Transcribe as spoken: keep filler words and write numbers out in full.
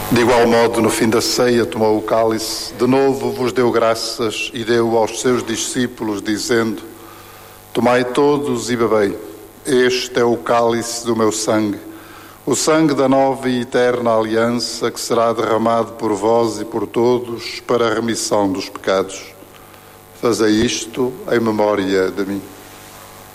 De igual modo, no fim da ceia, tomou o cálice, de novo vos deu graças e deu aos seus discípulos, dizendo: tomai todos e bebei, este é o cálice do meu sangue, o sangue da nova e eterna aliança, que será derramado por vós e por todos para a remissão dos pecados. Fazei isto em memória de mim.